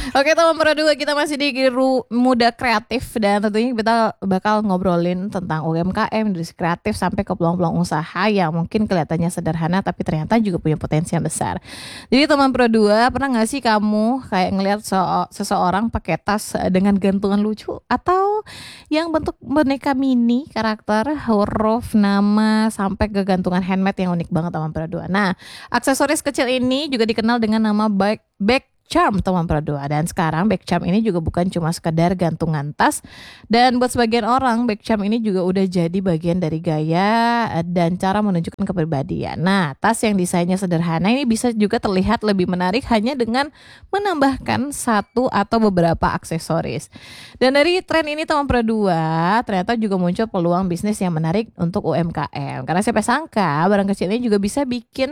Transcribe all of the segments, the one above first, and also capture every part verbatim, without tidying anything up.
Oke, teman Pro dua, kita masih di Ru Muda Kreatif dan tentunya kita bakal ngobrolin tentang U M K M, industri kreatif sampai ke peluang-peluang usaha yang mungkin kelihatannya sederhana tapi ternyata juga punya potensi yang besar. Jadi teman Pro dua, pernah nggak sih kamu kayak ngelihat so- seseorang pakai tas eh, dengan gantungan lucu atau yang bentuk boneka mini, karakter, huruf, nama sampai ke gantungan handmade yang unik banget teman Pro dua. Nah, aksesoris kecil ini juga dikenal dengan nama bag bag charm teman Pro dua, dan sekarang bag charm ini juga bukan cuma sekedar gantungan tas, dan buat sebagian orang bag charm ini juga udah jadi bagian dari gaya eh, dan cara menunjukkan kepribadian. Nah, tas yang desainnya sederhana ini bisa juga terlihat lebih menarik hanya dengan menambahkan satu atau beberapa aksesoris. Dan dari tren ini teman Pro dua, ternyata juga muncul peluang bisnis yang menarik untuk U M K M. Karena siapa sangka barang kecil ini juga bisa bikin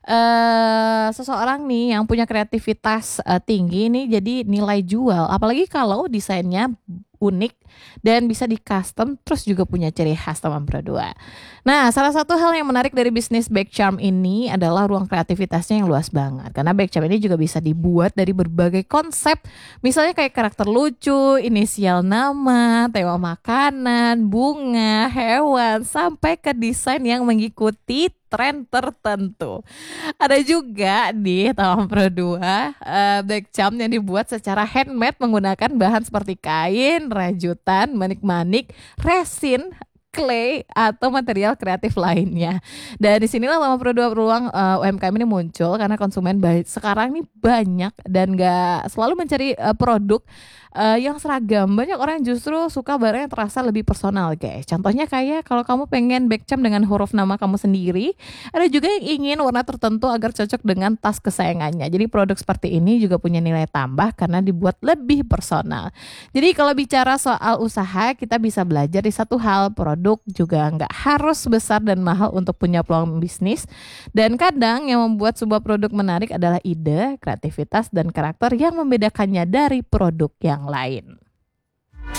eh seseorang nih yang punya kreativitas eh, tinggi nih jadi nilai jual, apalagi kalau desainnya unik dan bisa di custom terus juga punya ciri khas teman Pro dua. Nah, salah satu hal yang menarik dari bisnis bag charm ini adalah ruang kreativitasnya yang luas banget. Karena bag charm ini juga bisa dibuat dari berbagai konsep. Misalnya kayak karakter lucu, inisial nama, tema makanan, bunga, hewan, sampai ke desain yang mengikuti tren tertentu. Ada juga nih Taman Pro dua eh, bag charm yang dibuat secara handmade menggunakan bahan seperti kain, rajutan, manik-manik, resin, clay atau material kreatif lainnya. Dan disinilah Taman Pro dua peluang eh, U M K M ini muncul karena konsumen baik sekarang ini banyak dan gak selalu mencari eh, produk eh, yang seragam. Banyak orang justru suka barang yang terasa lebih personal, guys. Contohnya kayak kalau kamu pengen bag charm dengan huruf nama kamu sendiri, ada juga yang ingin warna tertentu agar cocok dengan tas kesayangannya. Jadi produk seperti ini juga punya nilai tambah karena dibuat lebih personal. Jadi kalau bicara soal usaha, kita bisa belajar di satu hal, produk juga nggak harus besar dan mahal untuk punya peluang bisnis. Dan kadang yang membuat sebuah produk menarik adalah ide, kreativitas, dan karakter yang membedakannya dari produk yang lain.